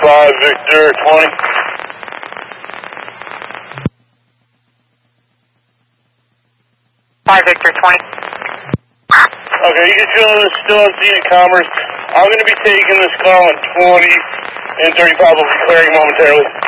5 Victor 20. 5 Victor 20. Okay, you can feel this still on scene at Commerce. I'm going to be taking this call at 20 and 35. I'll be clearing momentarily.